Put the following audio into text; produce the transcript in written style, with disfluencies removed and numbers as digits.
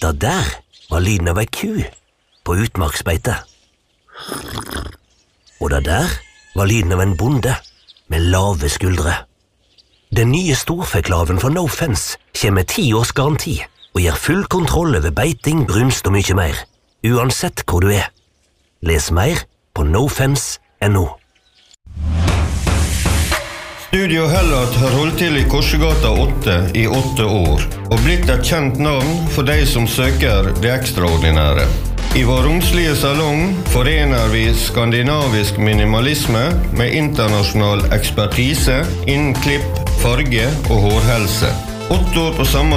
Da der var lyden av ei ku på utmarksbeite. Og da der var lyden av en bonde med lave skuldre. Den nye storfeklaven for No Fence kommer med 10 års garanti og gir full kontroll over beiting, brunst og mye mer, uansett hvor du er. Les mer på nofence.no. Studio Hellat har holdt til i Korsegata 8 i 8 år, og blitt et kjent navn for de som søker det ekstraordinære. I vår romslige salong forener vi skandinavisk minimalisme med internasjonal ekspertise innen klipp, farge og hårhelse. 8 år på samme